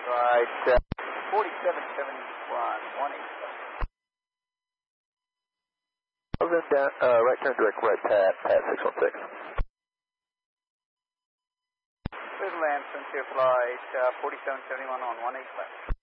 Right, 4771, 185. Down, right turn direct right, Pat 616. Little Land, Frontier Flight 4771 on 18 left.